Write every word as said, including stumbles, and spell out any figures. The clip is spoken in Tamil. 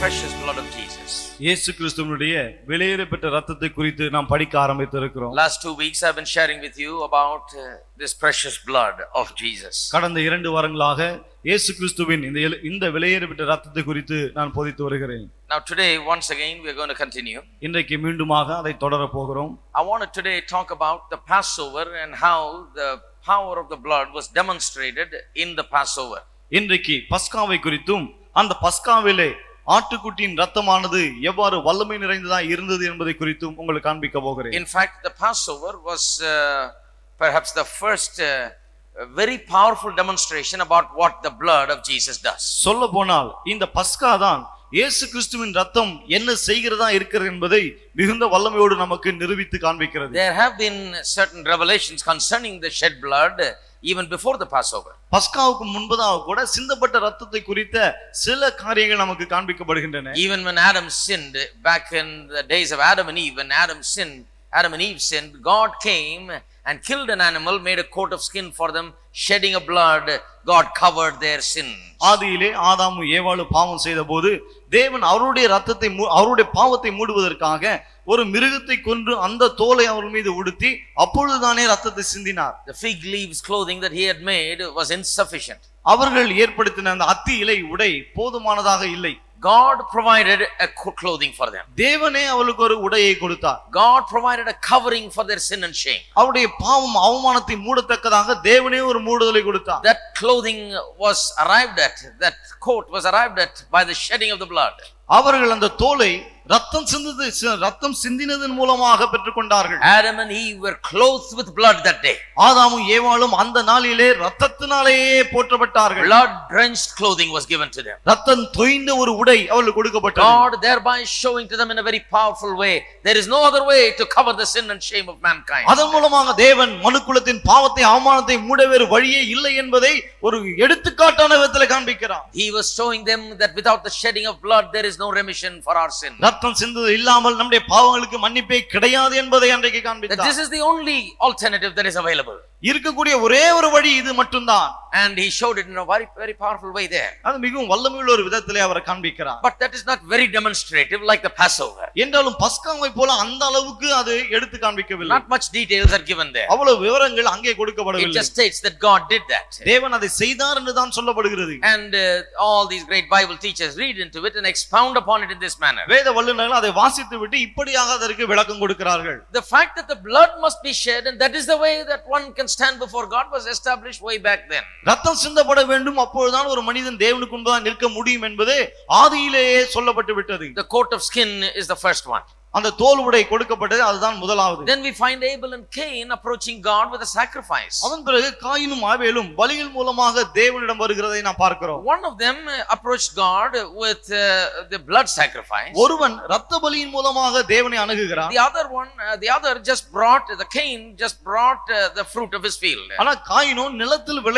precious blood of Jesus. இயேசு கிறிஸ்துவினுடைய விலையேறப்பட்ட இரத்தத்தை குறித்து நாம் படிக்க ஆரம்பித்திருக்கிறோம். Last two weeks I've been sharing with you about uh, this precious blood of Jesus. கடந்த இரண்டு வாரங்களாக இயேசு கிறிஸ்துவின் இந்த இந்த விலையேறப்பட்ட இரத்தத்தை குறித்து நான் போதித்து வருகிறேன். Now today once again we are going to continue. இன்றைக்கு மீண்டுமாக அதை தொடர போகிறோம். I want to today talk about the Passover and how the power of the blood was demonstrated in the Passover. இன்றைக்கு பஸ்காவை குறித்தும் அந்த பஸ்காவிலே ஆட்டுக்குட்டியின் இரத்தமானது எவ்வாறு வல்லமை நிறைந்ததா இருந்தது என்பதை குறித்தும் உங்களுக்கு காண்பிக்க போகிறேன். In fact, the Passover was uh, perhaps the first uh, very powerful demonstration about what the blood of Jesus does. சொல்லப்போனால் இந்த பஸ்கா தான் இயேசு கிறிஸ்துவின் இரத்தம் என்ன செய்கிறதா இருக்கிறது என்பதை மிகுந்த வல்லமையோடு நமக்கு நிரூபித்து காண்பிக்கிறது. There have been certain revelations concerning the shed blood even before the Passover. பஸ்காவுக்கு முன்பதாக கூட சிந்தப்பட்ட இரத்தத்தை குறித்த சில காரியங்கள் நமக்கு காண்பிக்கப்படுகின்றன. Even when Adam sinned back in the days of Adam and Eve, when Adam sinned, Adam and Eve sinned, God came and killed an animal, made a coat of skin for them, shedding a blood, God covered their sin. ஆதியிலே ஆதாமும் ஏவாளும் பாவம் செய்தபோது தேவன் அவருடைய இரத்தத்தை அவருடைய பாவத்தை மூடுவதற்காக ஒரு மிருகத்தை கொன்று அந்த தோலை அவர் மீது உடுத்தி அப்பொழுதுதானே இரத்தத்தை சிந்தினார். The fig leaves clothing that he had made was insufficient. அவர்கள் ஏற்படுத்தின அந்த அத்தி இலை உடை போதுமானதாக இல்லை. God provided a clothing for them. தேவனே அவளுக்கு ஒரு உடையை கொடுத்தார். God provided a covering for their sin and shame. அவருடைய பாவம் அவமானத்தை மூடத்தக்கதாக தேவனே ஒரு மூடுதலை கொடுத்தார். That clothing was arrived at, that coat was arrived at by the shedding of the blood. அவர்கள் அந்த தோலை ரத்தம் சிந்தது ரத்தம் சிந்தினதன் மூலமாக பெற்றுக்கொண்டார்கள். Adam and Eve were clothed with blood that day. ஆதாமும் ஏவாளும் அந்த நாளிலே இரத்தத்தினாலேயே போற்றப்பட்டார்கள். Blood drenched clothing was given to them. ரத்தம் தோய்ந்த ஒரு உடை அவர்களுக்கு கொடுக்கப்பட்டது. God thereby showing to them in a very powerful way there is no other way to cover the sin and shame of mankind. அதன் மூலமாக தேவன் மனுக்குலத்தின் பாவத்தை அவமானத்தை மூட வேறு வழியே இல்லை என்பதை ஒரு எடுத்துக்காட்டான விதத்தில் காண்பிக்கிறார். He was showing them that without the shedding of blood there is no remission for our sin. ரத்தம் சிந்துவது இல்லாமல் நம்முடைய பாவங்களுக்கு மன்னிப்பே கிடையாது என்பதை அன்றைக்கு காண்பித்தார். This is the only alternative that is available. இருக்கக்கூடிய ஒரே ஒரு வழி இது மட்டும்தான். And he showed it in a very very powerful way there. அது மிகவும் வல்லமையுள்ள ஒரு விதத்திலே அவர் காண்பிக்கிறார். But that is not very demonstrative like the Passover. என்றாலும் பஸ்காவை போல அந்த அளவுக்கு அது எடுத்து காண்பிக்கவில்லை. Not much details are given there. அவ்வளவு விவரங்கள் அங்கே கொடுக்கப்படவில்லை. It just states that God did that. தேவன் அதை செய்தார் என்று தான் சொல்லப்படுகிறது. And uh, all these great Bible teachers read into it and expound upon it in this manner. வேத வல்லுநர்கள் அதை வாசித்து விட்டு இப்படியாக அதற்கு விளக்கம் கொடுக்கிறார்கள். The fact that the blood must be shed and that is the way that one can stand before God was established way back then. ரத்தம் சிந்தப்பட வேண்டும், அப்பொழுதுதான் ஒரு மனிதன் தேவனுக்கு முன்பாக நிற்க முடியும் என்பது ஆதியிலேயே சொல்லப்பட்டு விட்டது. The coat of skin is the first one. அந்த தோல் உடை கொடுக்கப்பட்டது, அதுதான் முதலாவது. Then we find Abel and Cain approaching God with a sacrifice. அதன் பிறகு காயினும் ஆபேலும் பலியின் மூலமாக தேவனிடம் வருகிறதை நாம் பார்க்கிறோம். One of them approached God with uh, the blood sacrifice. ஒருவன் இரத்த பலியின் மூலமாக தேவனை அணுகுகிறான். The other one uh, the other just brought the Cain just brought uh, the fruit of his field. ஆனா காயினோ நிலத்தில்